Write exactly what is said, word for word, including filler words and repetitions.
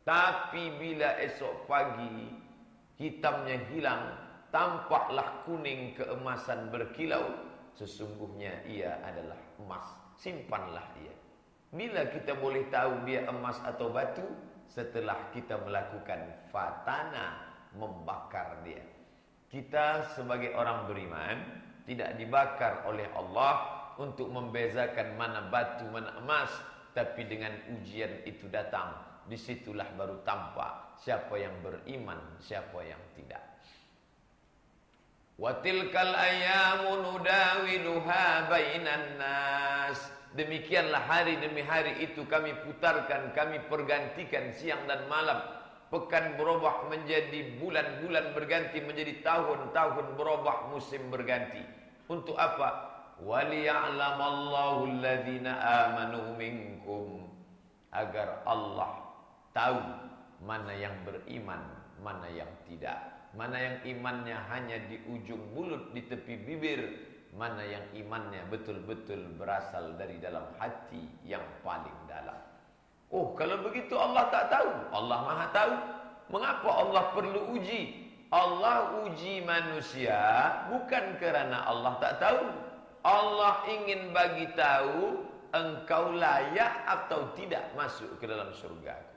Tapi bila esok pagi hitamnya hilang, tampaklah kuning keemasan berkilau, sesungguhnya ia adalah emas. Simpanlah ia. Bila kita boleh tahu dia emas atau batu? Setelah kita melakukan fatana, membakar dia. Kita sebagai orang beriman tidak dibakar oleh Allah untuk membezakan mana batu mana emas, tapi dengan ujian itu datang, disitulah baru tampak siapa yang beriman, siapa yang tidak. Wa tilkal ayyamu nudawiluha bainan nas. Demikianlah hari demi hari itu kami putarkan, kami pergantikan siang dan malam. Pekan berubah menjadi bulan, bulan berganti menjadi tahun, tahun berubah musim berganti. Untuk apa? Waliya'lamallahu alladhina amanu minkum, agar Allah tahu mana yang beriman, mana yang tidak, mana yang imannya hanya di ujung mulut, di tepi bibir, mana yang imannya betul-betul berasal dari dalam hati yang paling dalam. Oh, kalau begitu Allah tak tahu? Allah Maha tahu. Mengapa Allah perlu uji? Allah uji manusia bukan kerana Allah tak tahu. Allah ingin bagi tahu engkau layak atau tidak masuk ke dalam surga.